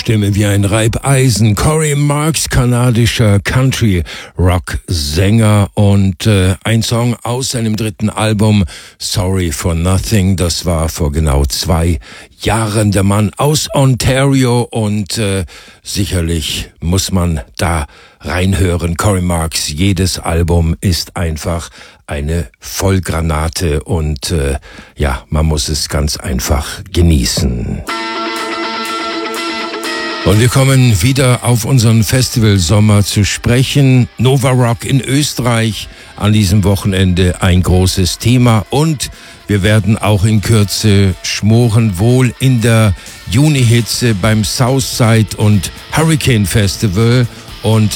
Stimme wie ein Reibeisen. Corey Marks, kanadischer Country-Rock-Sänger und ein Song aus seinem dritten Album Sorry for Nothing. Das war vor genau 2 Jahren. Der Mann aus Ontario und sicherlich muss man da reinhören. Corey Marks, jedes Album ist einfach eine Vollgranate und ja, man muss es ganz einfach genießen. Und wir kommen wieder auf unseren Festival Sommer zu sprechen. Nova Rock in Österreich an diesem Wochenende ein großes Thema und wir werden auch in Kürze schmoren, wohl in der Junihitze beim Southside und Hurricane Festival. Und